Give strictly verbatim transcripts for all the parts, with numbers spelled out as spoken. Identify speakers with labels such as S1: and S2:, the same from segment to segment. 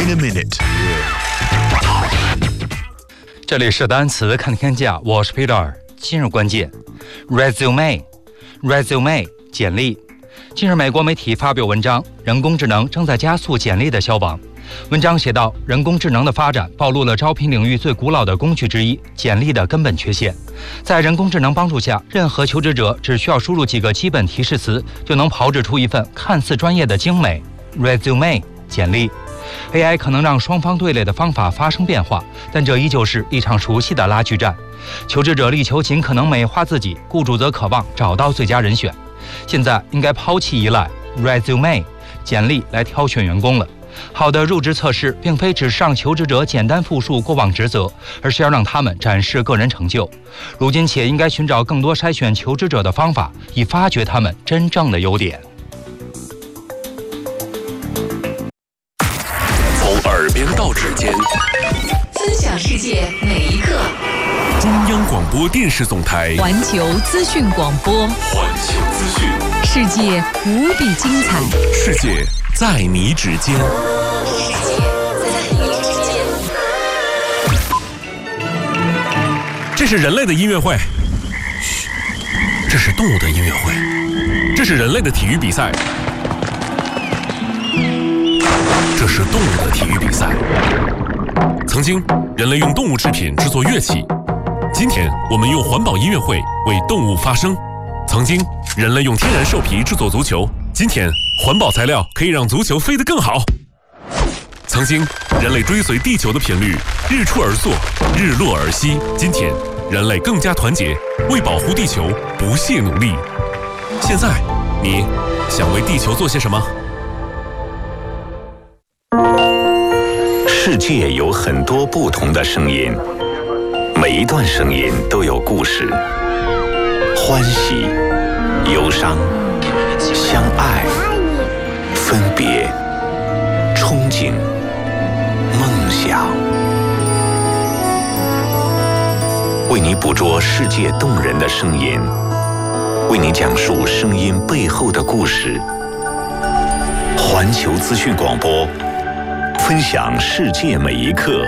S1: in a minute。
S2: 这里是单词看天下，我是 Peter。今日关键 resume resume 简历。近日美国媒体发表文章，人工智能正在加速简历的消亡。文章写道，人工智能的发展暴露了招聘领域最古老的工具之一简历的根本缺陷。在人工智能帮助下，任何求职者只需要输入几个基本提示词，就能炮制出一份看似专业的精美 resume 简历。A I 可能让双方对垒的方法发生变化，但这依旧是一场熟悉的拉锯战。求职者力求尽可能美化自己，雇主则渴望找到最佳人选。现在应该抛弃依赖 resume 简历来挑选员工了。好的入职测试并非只是让求职者简单复述过往职责，而是要让他们展示个人成就。如今且应该寻找更多筛选求职者的方法，以发掘他们真正的优点。
S3: 从耳边到指尖，
S4: 分享世界每一刻。
S3: 中央广播电视总台
S4: 环球资讯广播，
S3: 环球资讯，
S4: 世界无比精彩，
S3: 世界在你指尖。
S4: 世界在你指尖。
S3: 这是人类的音乐会，嘘，这是动物的音乐会，这是人类的体育比赛，这是动物的体育比赛。曾经，人类用动物制品制作乐器，今天我们用环保音乐会为动物发声。曾经，人类用天然兽皮制作足球，今天环保材料可以让足球飞得更好。曾经，人类追随地球的频率，日出而作，日落而息。今天，人类更加团结，为保护地球不懈努力。现在，你想为地球做些什么？
S5: 世界有很多不同的声音，每一段声音都有故事，欢喜、忧伤、相爱、分别、憧憬、梦想，为你捕捉世界动人的声音，为你讲述声音背后的故事。环球资讯广播，分享世界每一刻。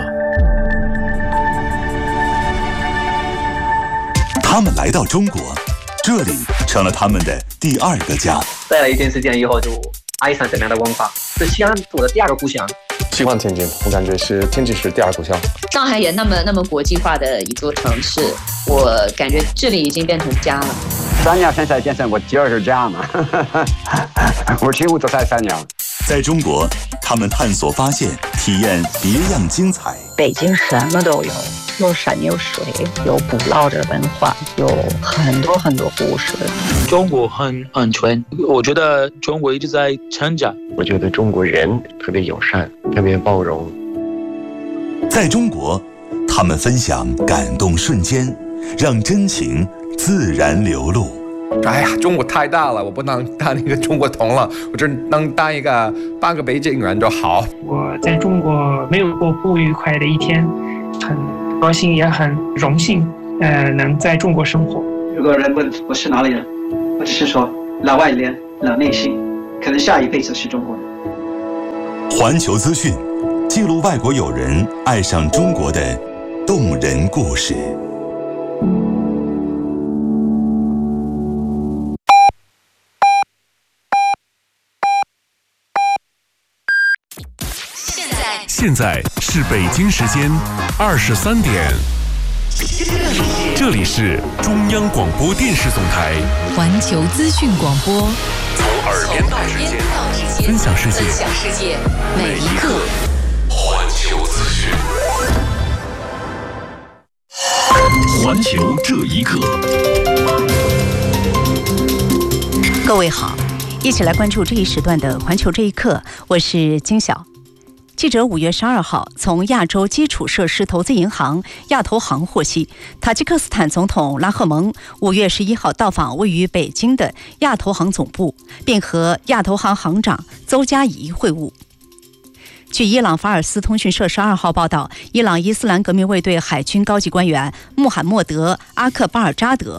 S1: 他们来到中国，这里成了他们的第二个家。
S6: 待了一段时间以后，就爱上这边的文化，是西安做的第二个故乡。
S7: 喜欢天津，我感觉是天津市第二故乡。
S8: 上海也那么那么国际化的一座城市，我感觉这里已经变成家了。
S9: 三娘现在变成我第二个家嘛，我几乎都在三娘。
S1: 在中国，他们探索发现，体验别样精彩。
S10: 北京什么都有，有山有水，有古老的文化，有很多很多故事。
S11: 中国很安全，我觉得中国一直在成长。
S12: 我觉得中国人特别友善，特别包容。
S1: 在中国，他们分享感动瞬间，让真情自然流露。
S13: 哎呀，中国太大了，我不能当一个中国通了，我只能当一个半个北京人就好。
S14: 我在中国没有过不愉快的一天，很高兴也很荣幸，呃，能在中国生活。
S15: 如果人问我是哪里人，我只是说老外脸老内心，可能下一辈子是中国人。
S1: 环球资讯记录外国友人爱上中国的动人故事。
S3: 现在是北京时间二十三点，这里是中央广播电视总台
S4: 环球资讯广播，
S3: 从耳边到指尖，分享世界
S4: 每一刻。
S3: 环球资讯，
S5: 环球这一刻。
S16: 各位好，一起来关注这一时段的环球这一刻，我是金晓。记者五月十二号从亚洲基础设施投资银行亚投行获悉，塔吉克斯坦总统拉赫蒙五月十一号到访位于北京的亚投行总部，并和亚投行行长邹嘉仪会晤。据伊朗法尔斯通讯社十二号报道，伊朗伊斯兰革命卫队海军高级官员穆罕默德·阿克巴尔扎德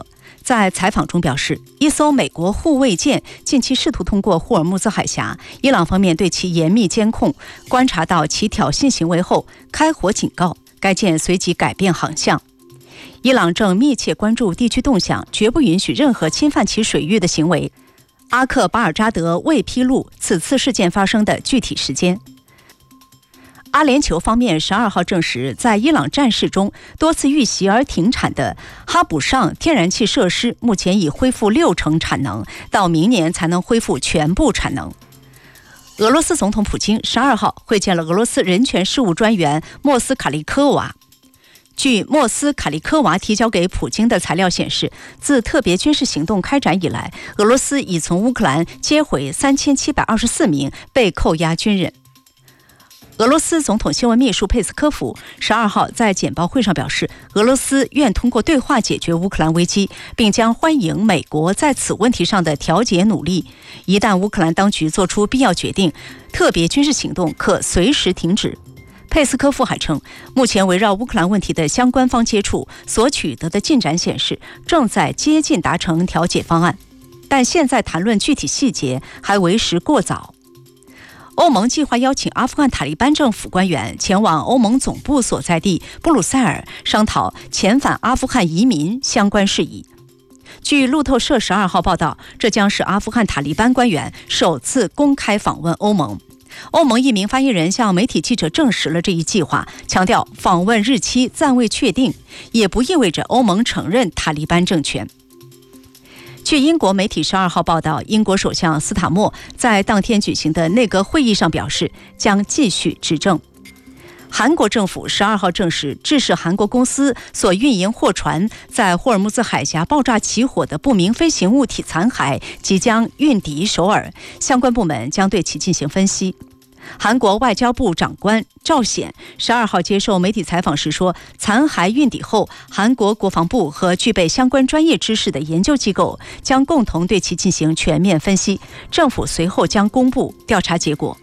S16: 在采访中表示，一艘美国护卫舰近期试图通过霍尔木兹海峡，伊朗方面对其严密监控，观察到其挑衅行为后开火警告，该舰随即改变航向。伊朗正密切关注地区动向，绝不允许任何侵犯其水域的行为。阿克巴尔扎德未披露此次事件发生的具体时间。阿联酋方面十二号证实，在伊朗战事中多次遇袭而停产的哈卜尚天然气设施目前已恢复六成产能，到明年才能恢复全部产能。俄罗斯总统普京十二号会见了俄罗斯人权事务专员莫斯卡利科娃。据莫斯卡利科娃提交给普京的材料显示，自特别军事行动开展以来，俄罗斯已从乌克兰接回三千七百二十四名被扣押军人。俄罗斯总统新闻秘书佩斯科夫十二号在简报会上表示，俄罗斯愿通过对话解决乌克兰危机，并将欢迎美国在此问题上的调解努力。一旦乌克兰当局做出必要决定，特别军事行动可随时停止。佩斯科夫还称，目前围绕乌克兰问题的相关方接触所取得的进展显示，正在接近达成调解方案，但现在谈论具体细节还为时过早。欧盟计划邀请阿富汗塔利班政府官员前往欧盟总部所在地布鲁塞尔，商讨遣返阿富汗移民相关事宜。据路透社十二号报道，这将是阿富汗塔利班官员首次公开访问欧盟。欧盟一名发言人向媒体记者证实了这一计划，强调访问日期暂未确定，也不意味着欧盟承认塔利班政权。据英国媒体十二号报道，英国首相斯塔默在当天举行的内阁会议上表示，将继续执政。韩国政府十二号证实，致使韩国公司所运营货船在霍尔木兹海峡爆炸起火的不明飞行物体残骸即将运抵首尔，相关部门将对其进行分析。韩国外交部长官赵显十二号接受媒体采访时说，残骸运抵后，韩国国防部和具备相关专业知识的研究机构将共同对其进行全面分析，政府随后将公布调查结果。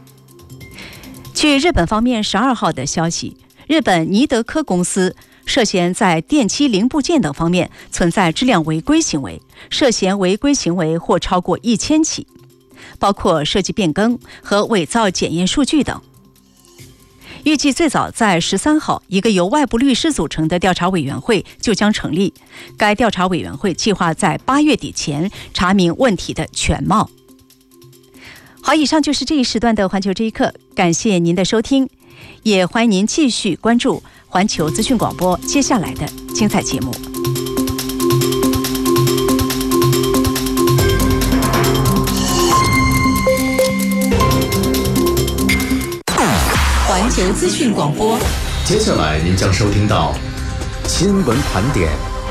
S16: 据日本方面十二号的消息，日本尼德科公司涉嫌在电机零部件等方面存在质量违规行为，涉嫌违规行为或超过一千起，包括设计变更和伪造检验数据等。预计最早在十三号，一个由外部律师组成的调查委员会就将成立。该调查委员会计划在八月底前查明问题的全貌。好，以上就是这一时段的环球这一刻，感谢您的收听，也欢迎您继续关注环球资讯广播接下来的精彩节目。
S4: 环球资讯广播，
S17: 接下来您将收听到新闻盘点。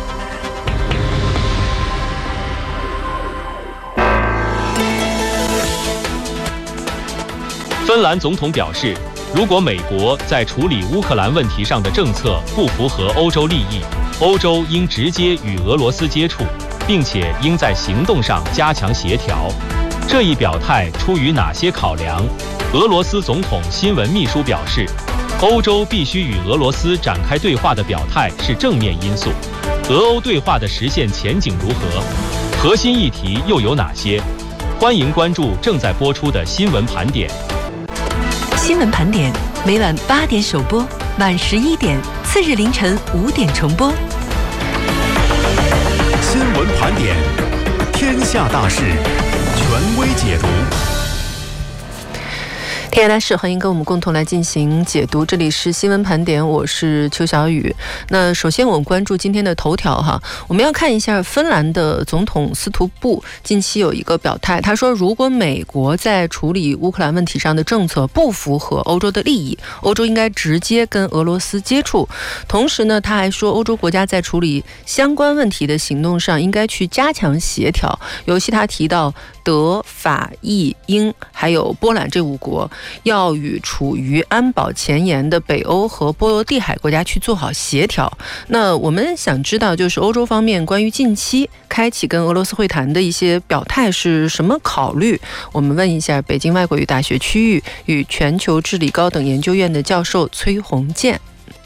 S18: 芬兰总统表示，如果美国在处理乌克兰问题上的政策不符合欧洲利益，欧洲应直接与俄罗斯接触，并且应在行动上加强协调。这一表态出于哪些考量？俄罗斯总统新闻秘书表示，欧洲必须与俄罗斯展开对话的表态是正面因素。俄欧对话的实现前景如何？核心议题又有哪些？欢迎关注正在播出的新闻盘点。
S19: 新闻盘点每晚八点首播，晚十一点，次日凌晨五点重播。
S1: 新闻盘点，天下大事，权威解读。
S20: 天下大事，欢迎跟我们共同来进行解读。这里是新闻盘点，我是邱小雨。那首先我们关注今天的头条哈，我们要看一下芬兰的总统斯图布近期有一个表态，他说如果美国在处理乌克兰问题上的政策不符合欧洲的利益，欧洲应该直接跟俄罗斯接触。同时呢，他还说欧洲国家在处理相关问题的行动上应该去加强协调，尤其他提到德、法、意、英还有波兰这五国要与处于安保前沿的北欧和波罗的海国家去做好协调。那我们想知道，就是欧洲方面关于近期开启跟俄罗斯会谈的一些表态是什么考虑？我们问一下北京外国语大学区域与全球治理高等研究院的教授崔洪建。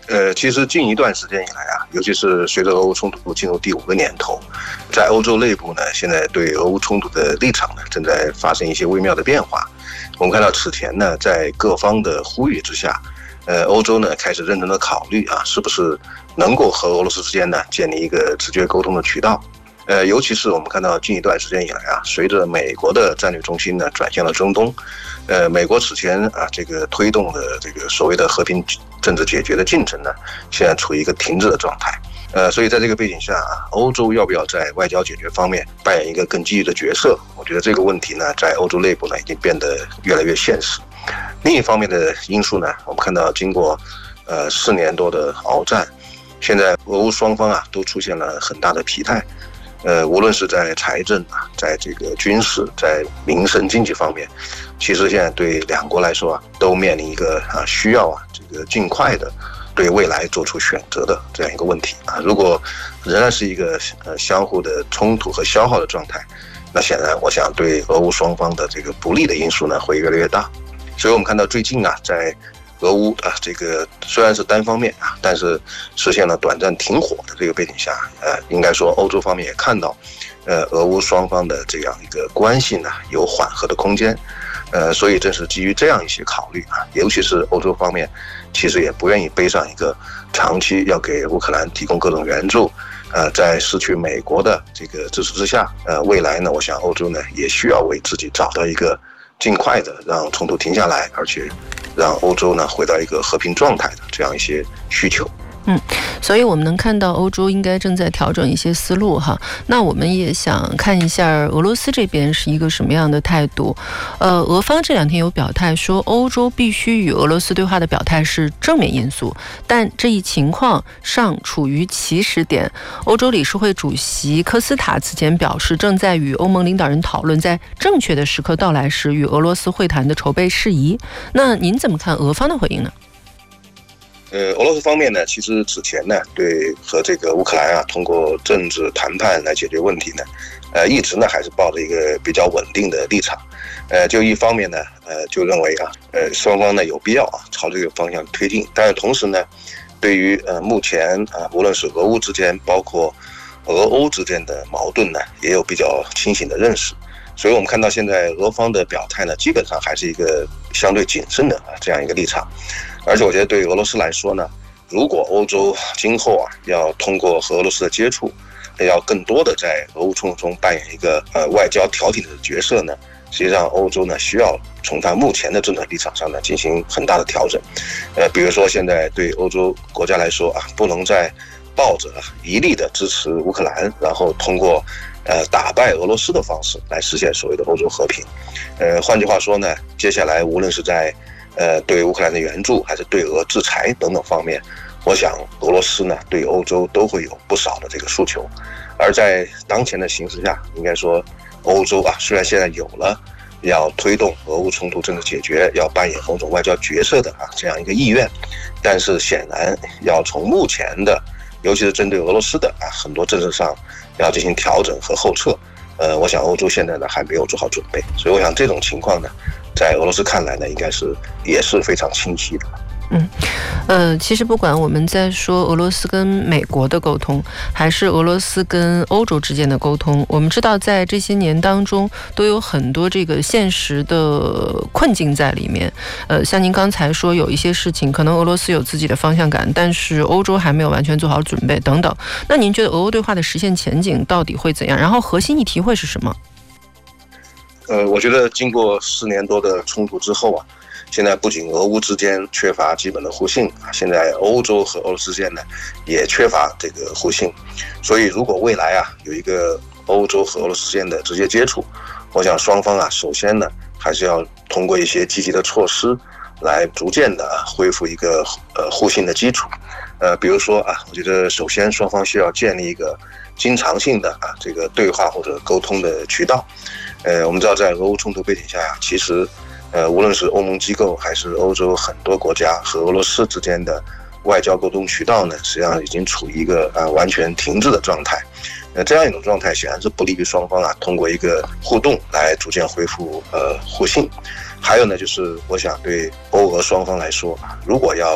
S21: 呃，其实近一段时间以来啊，尤其是随着俄乌冲突进入第五个年头，在欧洲内部呢，现在对俄乌冲突的立场呢，正在发生一些微妙的变化。我们看到此前呢，在各方的呼吁之下，呃，欧洲呢开始认真的考虑啊，是不是能够和俄罗斯之间呢建立一个直接沟通的渠道。呃，尤其是我们看到近一段时间以来啊，随着美国的战略重心呢转向了中东，呃，美国此前啊这个推动的这个所谓的和平政治解决的进程呢，现在处于一个停滞的状态。呃，所以在这个背景下啊，欧洲要不要在外交解决方面扮演一个更积极的角色？我觉得这个问题呢，在欧洲内部呢已经变得越来越现实。另一方面的因素呢，我们看到经过呃四年多的鏖战，现在俄乌双方啊都出现了很大的疲态。呃，无论是在财政啊，在这个军事、在民生经济方面，其实现在对两国来说啊，都面临一个啊需要啊这个尽快的对未来做出选择的这样一个问题啊。如果仍然是一个呃相互的冲突和消耗的状态，那显然我想对俄乌双方的这个不利的因素呢会越来越大。所以我们看到最近啊，在俄乌啊，这个虽然是单方面啊，但是实现了短暂停火的这个背景下，呃，应该说欧洲方面也看到，呃，俄乌双方的这样一个关系呢有缓和的空间，呃，所以正是基于这样一些考虑啊，尤其是欧洲方面，其实也不愿意背上一个长期要给乌克兰提供各种援助，呃，在失去美国的这个支持之下，呃，未来呢，我想欧洲呢也需要为自己找到一个尽快的让冲突停下来，而且让欧洲呢回到一个和平状态的这样一些需求。
S20: 嗯，所以我们能看到欧洲应该正在调整一些思路哈。那我们也想看一下俄罗斯这边是一个什么样的态度。呃，俄方这两天有表态说，欧洲必须与俄罗斯对话的表态是正面因素，但这一情况尚处于起始点。欧洲理事会主席科斯塔此前表示，正在与欧盟领导人讨论在正确的时刻到来时与俄罗斯会谈的筹备事宜。那您怎么看俄方的回应呢？
S21: 呃，俄罗斯方面呢，其实此前呢，对和这个乌克兰啊，通过政治谈判来解决问题呢，呃，一直呢还是抱着一个比较稳定的立场。呃，就一方面呢，呃，就认为啊，呃，双方呢有必要啊朝这个方向推进，但是同时呢，对于呃目前啊，无论是俄乌之间，包括俄欧之间的矛盾呢，也有比较清醒的认识。所以我们看到现在俄方的表态呢，基本上还是一个相对谨慎的啊这样一个立场。而且我觉得对俄罗斯来说呢，如果欧洲今后啊要通过和俄罗斯的接触，要更多的在俄乌冲突中扮演一个呃外交调停的角色呢，实际上欧洲呢需要从它目前的政策立场上呢进行很大的调整。呃，比如说现在对欧洲国家来说啊，不能再抱着一力的支持乌克兰，然后通过呃打败俄罗斯的方式来实现所谓的欧洲和平。呃，换句话说呢，接下来无论是在呃，对乌克兰的援助，还是对俄制裁等等方面，我想俄罗斯呢对欧洲都会有不少的这个诉求。而在当前的形势下，应该说欧洲啊，虽然现在有了要推动俄乌冲突政治解决，要扮演某种外交角色的啊这样一个意愿，但是显然要从目前的，尤其是针对俄罗斯的啊很多政策上要进行调整和后撤。呃，我想欧洲现在呢还没有做好准备，所以我想这种情况呢，在俄罗斯看来呢，应该是也是非常清晰的。
S20: 嗯，呃，其实不管我们在说俄罗斯跟美国的沟通，还是俄罗斯跟欧洲之间的沟通，我们知道在这些年当中都有很多这个现实的困境在里面。呃，像您刚才说有一些事情可能俄罗斯有自己的方向感，但是欧洲还没有完全做好准备等等。那您觉得俄欧对话的实现前景到底会怎样？然后核心议题会是什么？
S21: 呃，我觉得经过四年多的冲突之后啊，现在不仅俄乌之间缺乏基本的互信啊，现在欧洲和俄罗斯之间呢也缺乏这个互信。所以如果未来啊有一个欧洲和俄罗斯之间的直接接触，我想双方啊首先呢还是要通过一些积极的措施来逐渐的恢复一个呃互信的基础。呃，比如说啊，我觉得首先双方需要建立一个经常性的啊这个对话或者沟通的渠道。呃，我们知道在俄乌冲突背景下，其实呃无论是欧盟机构还是欧洲很多国家和俄罗斯之间的外交沟通渠道呢，实际上已经处于一个啊完全停滞的状态。呃，这样一种状态显然是不利于双方啊通过一个互动来逐渐恢复呃互信。还有呢，就是我想对欧俄双方来说啊，如果要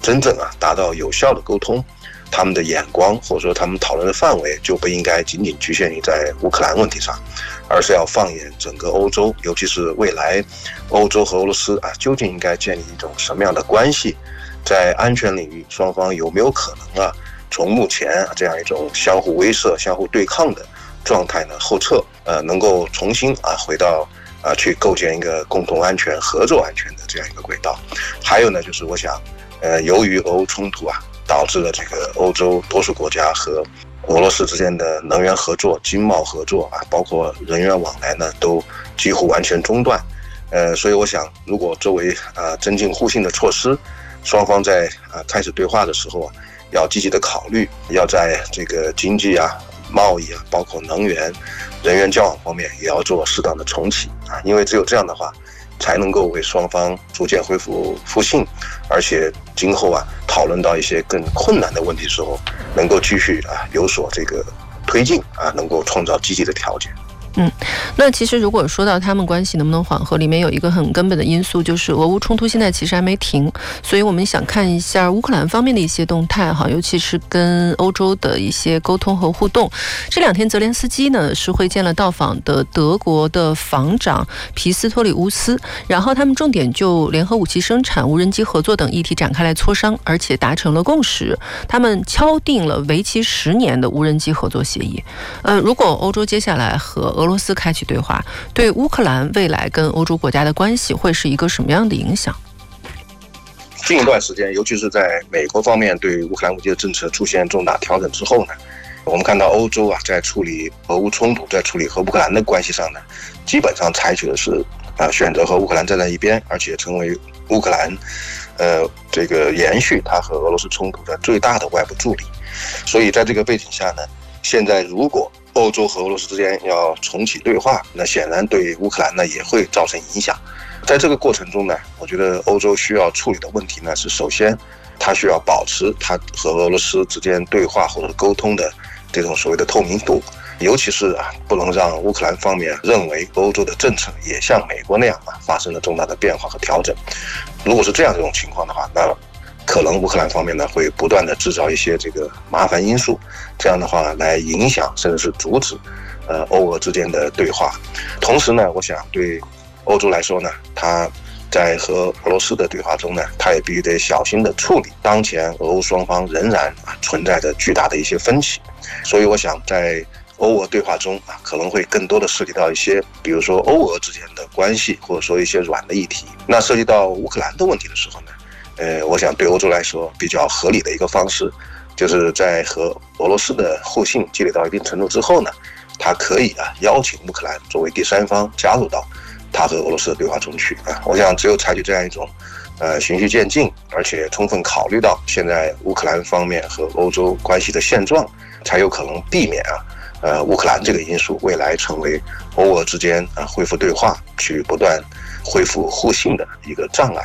S21: 真正啊达到有效的沟通，他们的眼光或者说他们讨论的范围就不应该仅仅局限于在乌克兰问题上，而是要放眼整个欧洲，尤其是未来欧洲和俄罗斯啊究竟应该建立一种什么样的关系，在安全领域双方有没有可能啊从目前啊这样一种相互威慑、相互对抗的状态呢后撤，呃，能够重新啊回到啊去构建一个共同安全、合作安全的这样一个轨道。还有呢，就是我想，呃，由于俄乌冲突啊，导致了这个欧洲多数国家和俄罗斯之间的能源合作、经贸合作啊，包括人员往来呢，都几乎完全中断。呃，所以我想，如果作为啊增进互信的措施，双方在啊开始对话的时候啊，要积极的考虑，要在这个经济啊、贸易啊，包括能源、人员交往方面，也要做适当的重启啊，因为只有这样的话，才能够为双方逐渐恢复互信，而且今后啊讨论到一些更困难的问题的时候，能够继续啊有所这个推进啊，能够创造积极的条件。
S20: 嗯，那其实如果说到他们关系能不能缓和，里面有一个很根本的因素，就是俄乌冲突现在其实还没停，所以我们想看一下乌克兰方面的一些动态哈，尤其是跟欧洲的一些沟通和互动。这两天泽连斯基呢是会见了到访的德国的防长皮斯托里乌斯，然后他们重点就联合武器生产、无人机合作等议题展开来磋商，而且达成了共识，他们敲定了为期十年的无人机合作协议。呃，如果欧洲接下来和俄俄罗斯开启对话，对乌克兰未来跟欧洲国家的关系会是一个什么样的影响？
S21: 近一段时间，尤其是在美国方面对乌克兰武器的政策出现重大调整之后呢，我们看到欧洲啊在处理俄乌冲突、在处理和乌克兰的关系上呢，基本上采取的是啊选择和乌克兰站在一边，而且成为乌克兰呃这个延续它和俄罗斯冲突的最大的外部助力。所以在这个背景下呢，现在如果欧洲和俄罗斯之间要重启对话，那显然对乌克兰呢也会造成影响。在这个过程中呢，我觉得欧洲需要处理的问题呢是，首先它需要保持它和俄罗斯之间对话或者沟通的这种所谓的透明度，尤其是啊不能让乌克兰方面认为欧洲的政策也像美国那样啊发生了重大的变化和调整。如果是这样这种情况的话，那可能乌克兰方面呢会不断的制造一些这个麻烦因素，这样的话来影响甚至是阻止呃欧俄之间的对话。同时呢，我想对欧洲来说呢，它在和俄罗斯的对话中呢，它也必须得小心的处理当前俄乌双方仍然啊存在着巨大的一些分歧。所以我想在欧俄对话中啊，可能会更多的涉及到一些，比如说欧俄之间的关系，或者说一些软的议题。那涉及到乌克兰的问题的时候呢，呃，我想对欧洲来说比较合理的一个方式，就是在和俄罗斯的互信积累到一定程度之后呢，他可以啊邀请乌克兰作为第三方加入到他和俄罗斯的对话中去啊。我想只有采取这样一种呃循序渐进，而且充分考虑到现在乌克兰方面和欧洲关系的现状，才有可能避免啊呃乌克兰这个因素未来成为欧俄之间啊恢复对话、去不断恢复互信的一个障碍。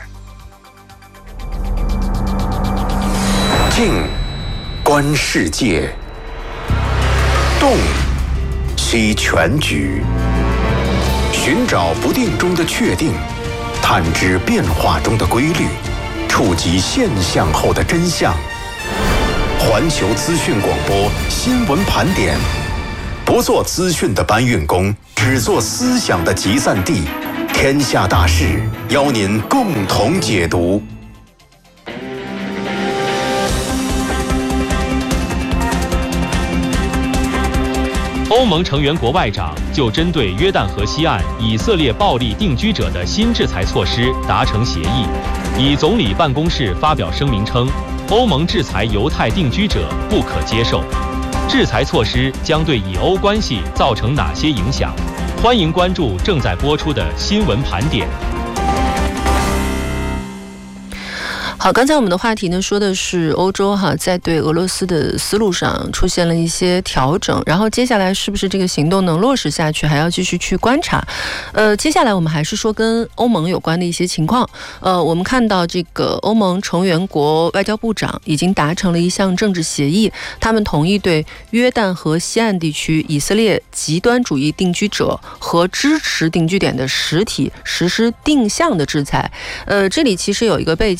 S5: 静，观世界；动，析全局。寻找不定中的确定，探知变化中的规律，触及现象后的真相。环球资讯广播新闻盘点，不做资讯的搬运工，只做思想的集散地。天下大事，邀您共同解读。
S18: 欧盟成员国外长就针对约旦河西岸以色列暴力定居者的新制裁措施达成协议。以总理办公室发表声明称，欧盟制裁犹太定居者不可接受。制裁措施将对以欧关系造成哪些影响？欢迎关注正在播出的新闻盘点。
S20: 好，刚才我们的话题呢说的是欧洲哈在对俄罗斯的思路上出现了一些调整，然后接下来是不是这个行动能落实下去，还要继续去观察。呃，接下来我们还是说跟欧盟有关的一些情况。呃，我们看到这个欧盟成员国外交部长已经达成了一项政治协议，他们同意对约旦河西岸地区以色列极端主义定居者和支持定居点的实体实施定向的制裁。呃，这里其实有一个背景，我们也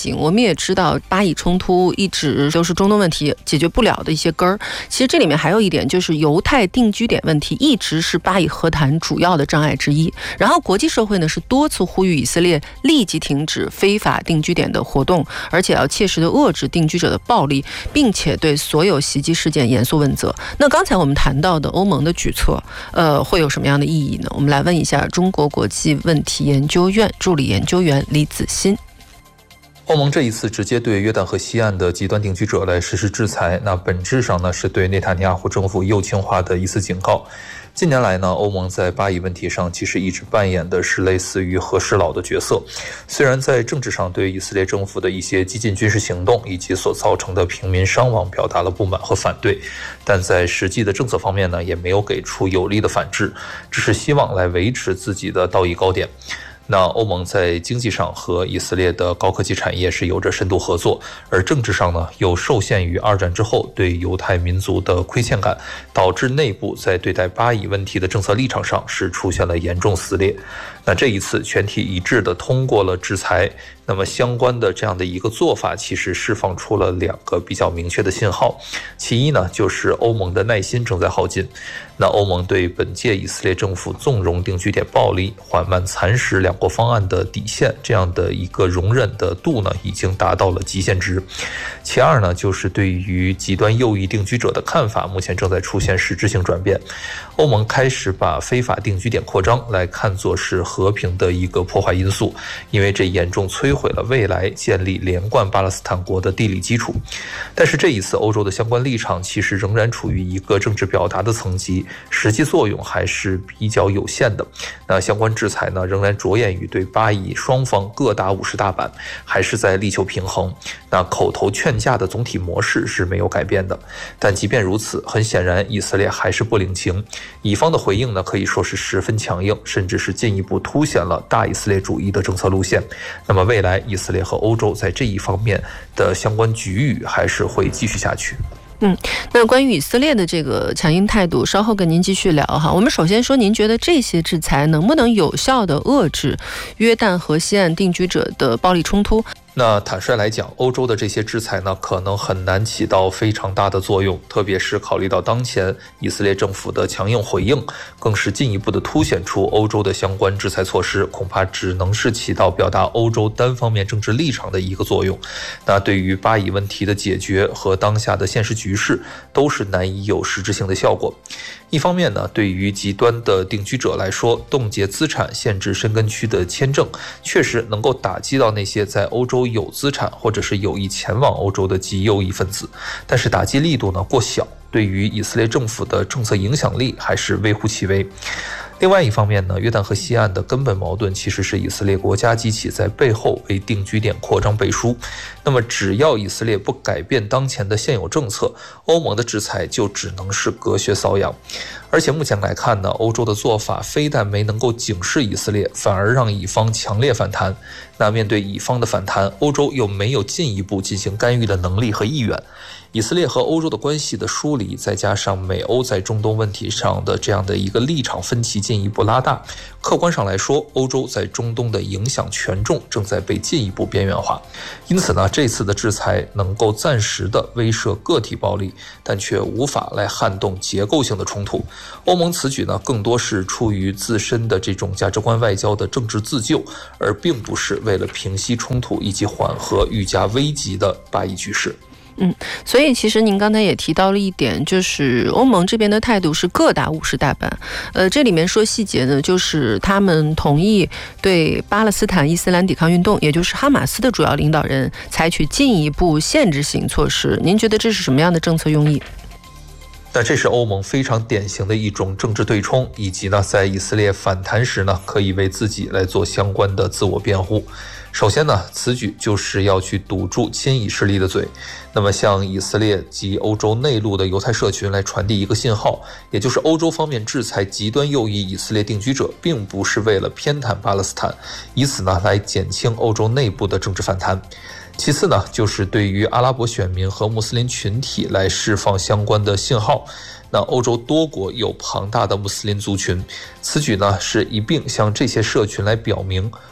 S20: 也知道巴以冲突一直都是中东问题解决不了的一些根儿。其实这里面还有一点，就是犹太定居点问题一直是巴以和谈主要的障碍之一。然后国际社会呢是多次呼吁以色列立即停止非法定居点的活动，而且要切实的遏制定居者的暴力，并且对所有袭击事件严肃问责。那刚才我们谈到的欧盟的举措，呃，会有什么样的意义呢？我们来问一下中国国际问题研究院助理研究员李子欣。
S2: 欧盟这一次直接对约旦河西岸的极端定居者来实施制裁，那本质上呢是对内塔尼亚胡政府右倾化的一次警告。近年来呢，欧盟在巴以问题上其实一直扮演的是类似于和事佬的角色。虽然在政治上对以色列政府的一些激进军事行动以及所造成的平民伤亡表达了不满和反对，但在实际的政策方面呢，也没有给出有力的反制，只是希望来维持自己的道义高点。那欧盟在经济上和以色列的高科技产业是有着深度合作，而政治上呢，又受限于二战之后对犹太民族的亏欠感，导致内部在对待巴以问题的政策立场上是出现了严重撕裂。那这一次全体一致的通过了制裁，那么相关的这样的一个做法，其实释放出了两个比较明确的信号。其一呢，就是欧盟的耐心正在耗尽。那欧盟对本届以色列政府纵容定居点暴力、缓慢蚕食两国方案的底线，这样的一个容忍的度呢，已经达到了极限值。其二呢，就是对于极端右翼定居者的看法，目前正在出现实质性转变。欧盟开始把非法定居点扩张来看作是和平的一个破坏因素，因为这严重摧毁了未来建立连贯巴勒斯坦国的地理基础。但是这一次欧洲的相关立场其实仍然处于一个政治表达的层级，实际作用还是比较有限的。那相关制裁呢，仍然着眼于对巴以双方各打五十大板，还是在力求平衡。那口头劝架的总体模式是没有改变的。但即便如此，很显然以色列还是不领情，以方的回应呢，可以说是十分强硬，甚至是进一步凸显了大以色列主义的政策路线。那么未来以色列和欧洲在这一方面的相关局域还是会继续下去。
S20: 嗯，那关于以色列的这个强硬态度，稍后跟您继续聊哈。我们首先说，您觉得这些制裁能不能有效地遏制约旦河西岸定居者的暴力冲突？
S2: 那坦率来讲，欧洲的这些制裁呢，可能很难起到非常大的作用，特别是考虑到当前以色列政府的强硬回应，更是进一步的凸显出欧洲的相关制裁措施恐怕只能是起到表达欧洲单方面政治立场的一个作用。那对于巴以问题的解决和当下的现实局势，都是难以有实质性的效果。一方面呢，对于极端的定居者来说，冻结资产、限制申根区的签证，确实能够打击到那些在欧洲有资产或者是有意前往欧洲的极右翼分子，但是打击力度呢过小，对于以色列政府的政策影响力还是微乎其微。另外一方面呢，约旦河西岸的根本矛盾其实是以色列国家机器在背后为定居点扩张背书。那么只要以色列不改变当前的现有政策，欧盟的制裁就只能是隔靴搔痒。而且目前来看呢，欧洲的做法非但没能够警示以色列，反而让以方强烈反弹。那面对以方的反弹，欧洲又没有进一步进行干预的能力和意愿。以色列和欧洲的关系的疏离，再加上美欧在中东问题上的这样的一个立场分歧进一步拉大，客观上来说，欧洲在中东的影响权重正在被进一步边缘化。因此呢，这次的制裁能够暂时的威慑个体暴力，但却无法来撼动结构性的冲突。欧盟此举呢，更多是出于自身的这种价值观外交的政治自救，而并不是为了平息冲突以及缓和愈加危急的巴以局势。
S20: 嗯，所以其实您刚才也提到了一点，就是欧盟这边的态度是各打五十大板。呃，这里面说细节呢，就是他们同意对巴勒斯坦伊斯兰抵抗运动，也就是哈马斯的主要领导人采取进一步限制性措施。您觉得这是什么样的政策用意？
S2: 那这是欧盟非常典型的一种政治对冲，以及呢，在以色列反弹时呢，可以为自己来做相关的自我辩护。首先呢，此举就是要去堵住亲以势力的嘴，那么向以色列及欧洲内陆的犹太社群来传递一个信号，也就是欧洲方面制裁极端右翼以色列定居者，并不是为了偏袒巴勒斯坦，以此呢来减轻欧洲内部的政治反弹。其次呢，就是对于阿拉伯选民和穆斯林群体来释放相关的信号。那欧洲多国有庞大的穆斯林族群，此举呢是一并向这些社群来表明，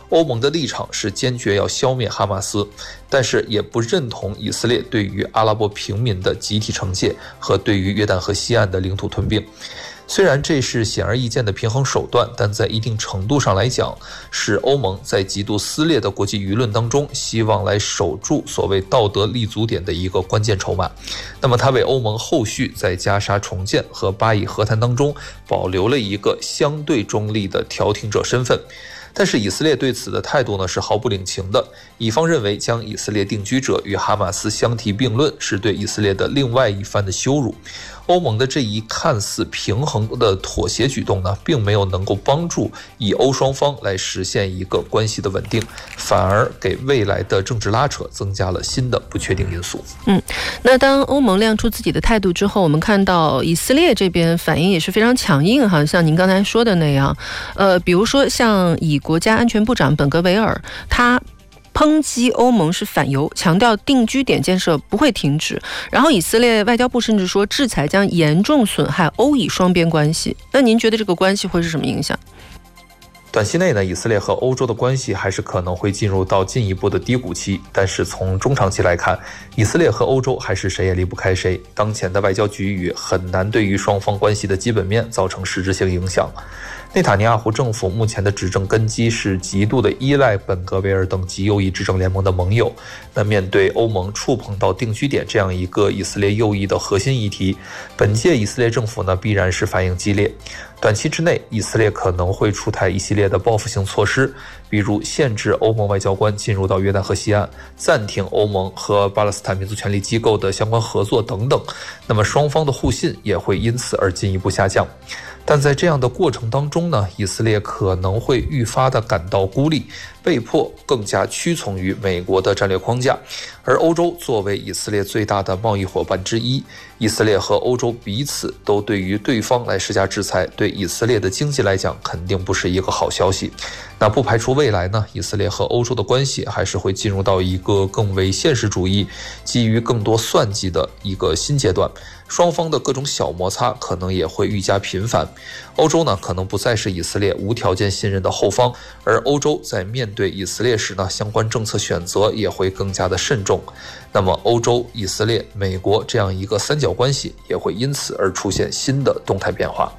S2: 欧盟的立场是坚决要消灭哈马斯，但是也不认同以色列对于阿拉伯平民的集体惩戒和对于约旦河西岸的领土吞并。虽然这是显而易见的平衡手段，但在一定程度上来讲，是欧盟在极度撕裂的国际舆论当中，希望来守住所谓道德立足点的一个关键筹码。那么它为欧盟后续在加沙重建和巴以和谈当中保留了一个相对中立的调停者身份。但是以色列对此的态度呢是毫不领情的，以方认为将以色列定居者与哈马斯相提并论是对以色列的另外一番的羞辱。欧盟的这一看似平衡的妥协举动呢，并没有能够帮助以欧双方来实现一个关系的稳定，反而给未来的政治拉扯增加了新的不确定因素。
S20: 嗯，那当欧盟亮出自己的态度之后，我们看到以色列这边反应也是非常强硬哈，像您刚才说的那样，呃，比如说像以国家安全部长本格维尔，他抨击欧盟是反犹，强调定居点建设不会停止。然后以色列外交部甚至说，制裁将严重损害欧以双边关系。那您觉得这个关系会是什么影响？
S2: 短期内呢，以色列和欧洲的关系还是可能会进入到进一步的低谷期，但是从中长期来看，以色列和欧洲还是谁也离不开谁。当前的外交局域很难对于双方关系的基本面造成实质性影响。内塔尼亚胡政府目前的执政根基是极度的依赖本格维尔等极右翼执政联盟的盟友。那面对欧盟触碰到定居点这样一个以色列右翼的核心议题，本届以色列政府呢必然是反应激烈。短期之内，以色列可能会出台一系列的报复性措施，比如限制欧盟外交官进入到约旦河西岸，暂停欧盟和巴勒斯坦民族权利机构的相关合作等等。那么双方的互信也会因此而进一步下降。但在这样的过程当中呢，以色列可能会愈发的感到孤立，被迫更加屈从于美国的战略框架。而欧洲作为以色列最大的贸易伙伴之一，以色列和欧洲彼此都对于对方来施加制裁，对以色列的经济来讲肯定不是一个好消息。那不排除未来呢，以色列和欧洲的关系还是会进入到一个更为现实主义、基于更多算计的一个新阶段。双方的各种小摩擦可能也会愈加频繁。欧洲呢，可能不再是以色列无条件信任的后方，而欧洲在面对以色列时呢，相关政策选择也会更加的慎重。那么，欧洲、以色列、美国这样一个三角关系也会因此而出现新的动态变化。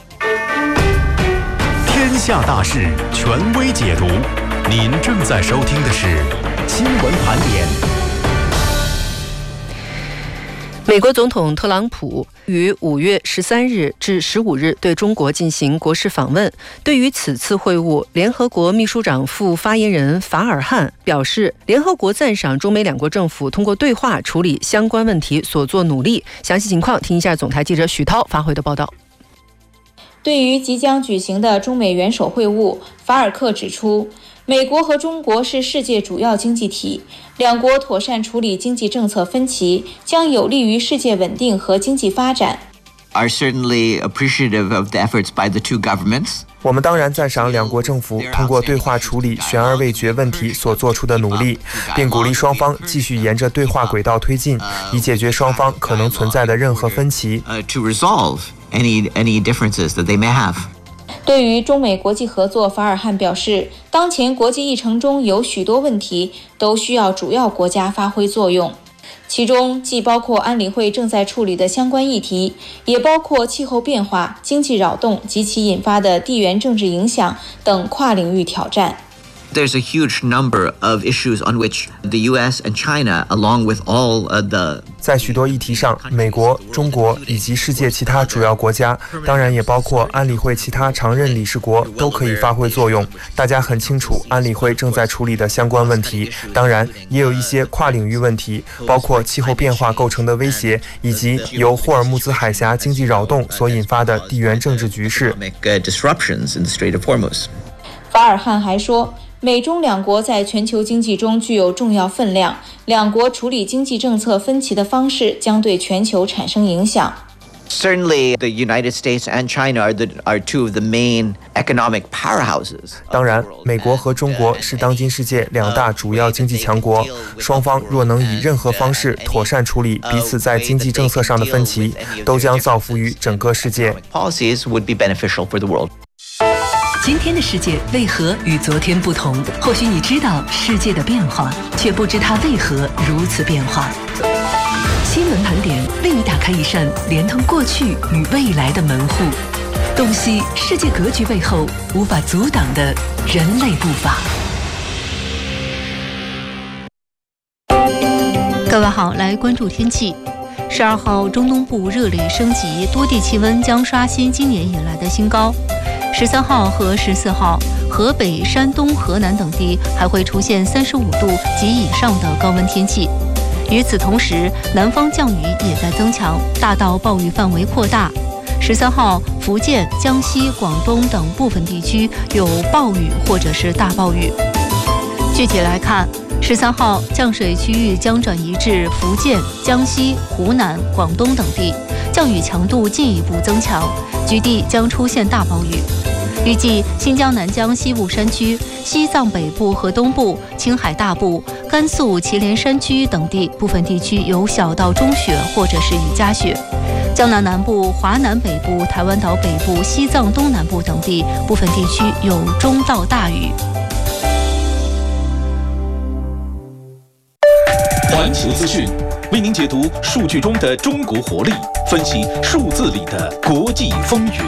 S1: 天下大事，权威解读。您正在收听的是新闻盘点。
S20: 美国总统特朗普于五月十三日至十五日对中国进行国事访问。对于此次会晤，联合国秘书长副发言人法尔汉表示，联合国赞赏中美两国政府通过对话处理相关问题所做努力。详细情况，听一下总台记者许涛发回的报道。
S6: 对于即将举行的中美元首会晤，法尔克指出，美国和中国是世界主要经济体，两国妥善处理经济政策分歧，将有利于世界稳定和经济发展。
S22: Are certainly appreciative of the efforts by the two governments.
S23: 我们当然赞赏两国政府通过对话处理悬而未决问题所做出的努力，并鼓励双方继续沿着对话轨道推进，以解决双方可能存在的任何分歧。
S22: To resolve any any differences that they may have.
S6: 对于中美国际合作，法尔汉表示，当前国际议程中有许多问题都需要主要国家发挥作用，其中既包括安理会正在处理的相关议题，也包括气候变化、经济扰动及其引发的地缘政治影响等跨领域挑战。
S22: There's a huge number of issues on which the U S and China, along with all the
S23: 在许多议题上，美国、中国以及世界其他主要国家，当然也包括安理会其他常任理事国，都可以发挥作用。大家很清楚安理会正在处理的相关问题，当然也有一些跨领域问题，包括气候变化构成的威胁，以及由霍尔木兹海峡经济扰动所引发的地缘政治局势。
S6: 法尔汉还说，美中两国在全球经济中具有重要分量，两国处理经济政策分歧的方式将对全球产生影响。
S22: Certainly, the United States and China are, the, are two of the main economic powerhouses.
S23: 当然，美国和中国是当今世界两大主要经济强国，双方若能以任何方式妥善处理彼此在经济政策上的分歧，都将造福于整个世界。
S22: Policies would be beneficial for the world.
S19: 今天的世界为何与昨天不同？或许你知道世界的变化，却不知它为何如此变化。新闻盘点为你打开一扇连通过去与未来的门户，洞悉世界格局背后无法阻挡的人类步伐。
S7: 各位好，来关注天气。十二号，中东部热力升级，多地气温将刷新今年以来的新高。十三号和十四号，河北、山东、河南等地还会出现三十五度及以上的高温天气。与此同时，南方降雨也在增强，大到暴雨范围扩大。十三号，福建、江西、广东等部分地区有暴雨或者是大暴雨。具体来看，十三号降水区域将转移至福建、江西、湖南、广东等地，降雨强度进一步增强，局地将出现大暴雨。预计新疆南疆西部山区、西藏北部和东部、青海大部、甘肃祁连山区等地部分地区有小到中雪或者是雨夹雪。江南南部、华南北部、台湾岛北部、西藏东南部等地部分地区有中到大雨。
S8: 环球资讯为您解读数据中的中国活力，分析数字里的国际风云。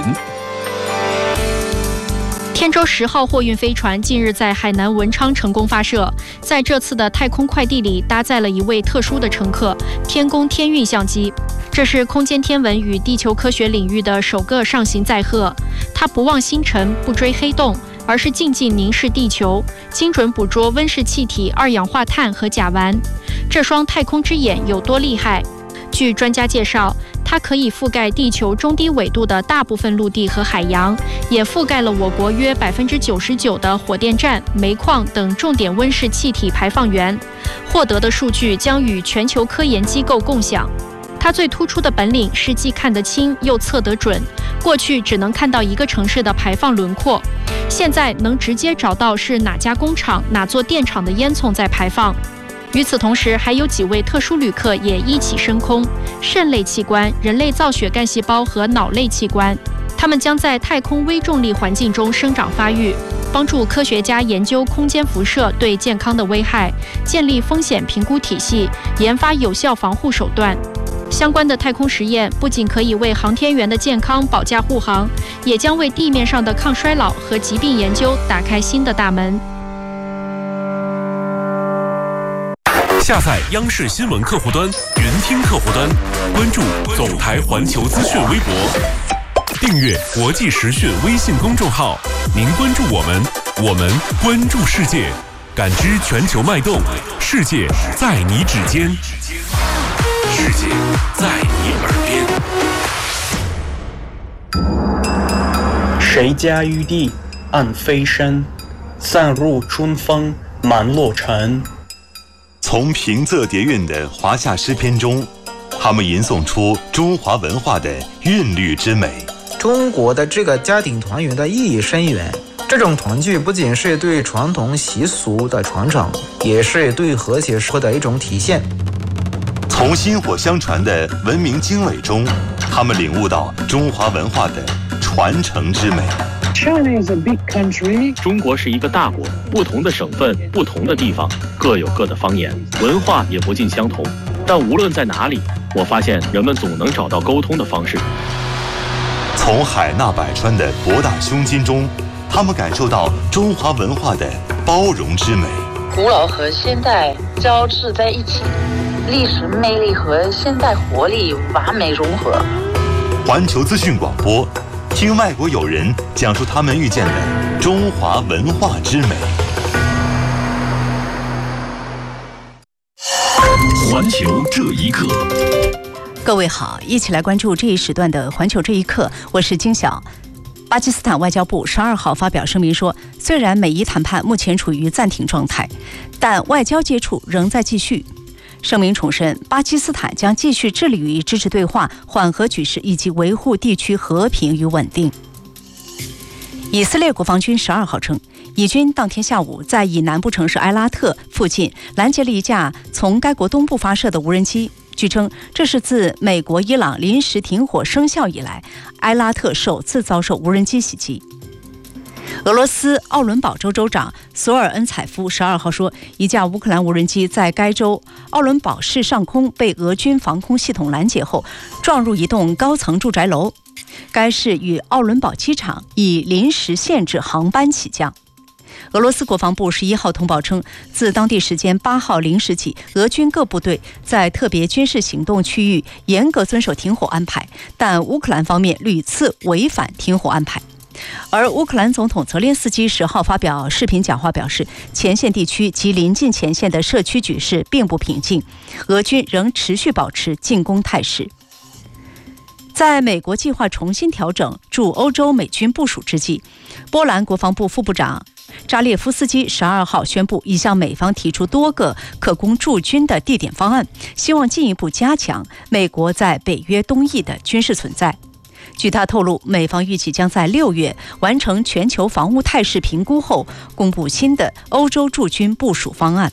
S9: 天舟十号货运飞船近日在海南文昌成功发射，在这次的太空快递里搭载了一位特殊的乘客——天宫天运相机。这是空间天文与地球科学领域的首个上行载荷。它不望星辰，不追黑洞，而是静静凝视地球，精准捕捉温室气体、二氧化碳和甲烷。这双太空之眼有多厉害？据专家介绍，它可以覆盖地球中低纬度的大部分陆地和海洋，也覆盖了我国约百分之九十九的火电站、煤矿等重点温室气体排放源。获得的数据将与全球科研机构共享。它最突出的本领是既看得清又测得准。过去只能看到一个城市的排放轮廓，现在能直接找到是哪家工厂、哪座电厂的烟囱在排放。与此同时，还有几位特殊旅客也一起升空，肾类器官、人类造血干细胞和脑类器官，它们将在太空微重力环境中生长发育，帮助科学家研究空间辐射对健康的危害，建立风险评估体系，研发有效防护手段。相关的太空实验不仅可以为航天员的健康保驾护航，也将为地面上的抗衰老和疾病研究打开新的大门。
S3: 下载央视新闻客户端、云听客户端，关注总台环球资讯微博，订阅国际时讯微信公众号。您关注我们，我们关注世界，感知全球脉动，世界在你指尖，世界在你耳
S24: 边。谁家玉帝暗飞身，散入春风满洛城。
S1: 从平仄叠韵的华夏诗篇中，他们吟诵出中华文化的韵律之美。
S25: 中国的这个家庭团圆的意义深远，这种团聚不仅是对传统习俗的传承，也是对和谐社会的一种体现。
S1: 从薪火相传的文明经纬中，他们领悟到中华文化的传承之美。
S26: China is a big country.
S27: 中国是一个大国，不同的省份、不同的地方各有各的方言，文化也不尽相同。但无论在哪里，我发现人们总能找到沟通的方式。
S1: 从海纳百川的博大胸襟中，他们感受到中华文化的包容之美。
S28: 古老和现代交织在一起，历史魅力和现代活力完美融合。
S1: 环球资讯广播，听外国友人讲述他们遇见的中华文化之美。
S17: 环球这一刻，
S16: 各位好，一起来关注这一时段的环球这一刻，我是金晓。巴基斯坦外交部十二号发表声明说，虽然美伊谈判目前处于暂停状态，但外交接触仍在继续。声明重申，巴基斯坦将继续致力于支持对话、缓和局势以及维护地区和平与稳定。以色列国防军十二号称，以军当天下午在以南部城市埃拉特附近拦截了一架从该国东部发射的无人机。据称，这是自美国伊朗临时停火生效以来，埃拉特首次遭受无人机袭击。 俄罗斯奥伦堡州州长索尔恩采夫十二号说，一架乌克兰无人机在该州奥伦堡市上空被俄军防空系统拦截后，撞入一栋高层住宅楼。该市与奥伦堡机场已临时限制航班起降。俄罗斯国防部十一号通报称，自当地时间八号零时起，俄军各部队在特别军事行动区域严格遵守停火安排，但乌克兰方面屡次违反停火安排。而乌克兰总统泽连斯基十号发表视频讲话表示，前线地区及临近前线的社区局势并不平静，俄军仍持续保持进攻态势。在美国计划重新调整驻欧洲美军部署之际，波兰国防部副部长扎列夫斯基十二号宣布，已向美方提出多个可供驻军的地点方案，希望进一步加强美国在北约东翼的军事存在。据他透露，美方预计将在六月完成全球防务态势评估后，公布新的欧洲驻军部署方案。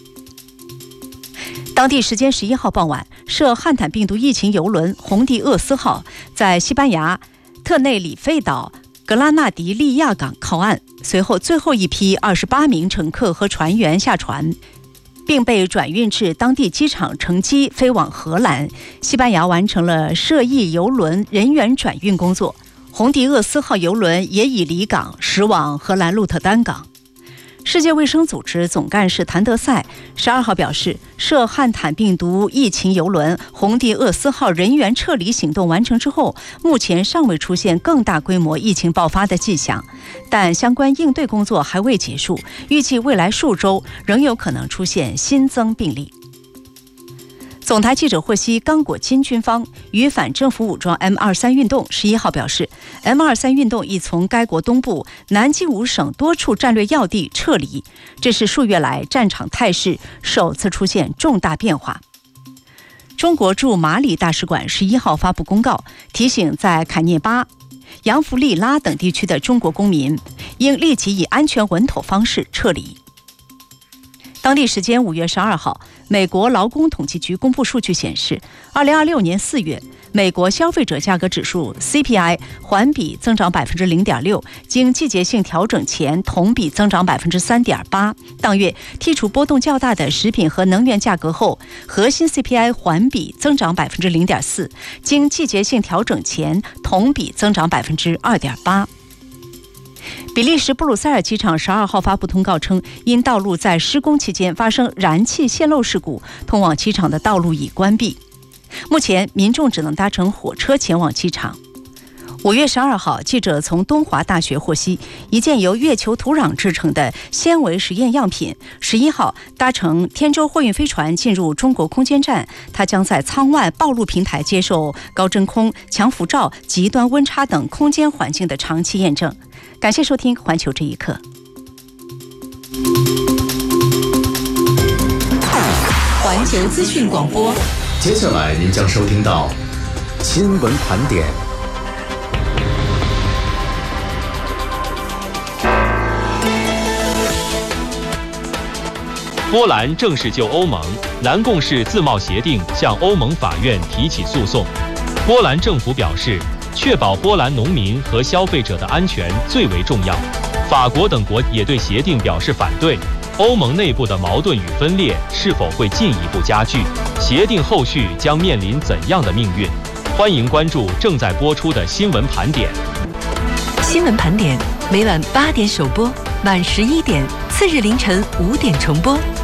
S16: 当地时间十一号傍晚，涉汉坦病毒疫情邮轮红迪厄斯号在西班牙特内里费岛格拉纳迪利亚港靠岸，随后最后一批二十八名乘客和船员下船，并被转运至当地机场乘机飞往荷兰。西班牙完成了涉疫邮轮人员转运工作，红迪厄斯号邮轮也已离港驶往荷兰鹿特丹港。世界卫生组织总干事谭德赛十二号表示，涉汉坦病毒疫情邮轮红迪厄斯号人员撤离行动完成之后，目前尚未出现更大规模疫情爆发的迹象，但相关应对工作还未结束，预计未来数周仍有可能出现新增病例。总台记者获悉，刚果金军方与反政府武装 M 二十三 运动十一号表示， M 二十三 运动已从该国东部南基伍省多处战略要地撤离，这是数月来战场态势首次出现重大变化。中国驻马里大使馆十一号发布公告，提醒在坎涅巴、扬弗利拉等地区的中国公民应立即以安全稳妥方式撤离。当地时间五月十二号，美国劳工统计局公布数据显示，二零二六年四月，美国消费者价格指数 C P I 环比增长百分之零点六，经季节性调整前同比增长百分之三点八。当月剔除波动较大的食品和能源价格后，核心 C P I 环比增长百分之零点四，经季节性调整前同比增长百分之二点八。比利时布鲁塞尔机场十二号发布通告称，因道路在施工期间发生燃气泄漏事故，通往机场的道路已关闭。目前民众只能搭乘火车前往机场。五月十二号，记者从东华大学获悉，一件由月球土壤制成的纤维实验样品十一号搭乘天舟货运飞船进入中国空间站，它将在舱外暴露平台接受高真空、强辐照、极端温差等空间环境的长期验证。感谢收听《环球这一刻》。
S19: 环球资讯广播，
S17: 接下来您将收听到新闻盘点。
S18: 波兰正式就欧盟南共识自贸协定向欧盟法院提起诉讼。波兰政府表示，确保波兰农民和消费者的安全最为重要。法国等国也对协定表示反对。欧盟内部的矛盾与分裂是否会进一步加剧？协定后续将面临怎样的命运？欢迎关注正在播出的新闻盘点。
S19: 新闻盘点每晚八点首播，晚十一点，次日凌晨五点重播。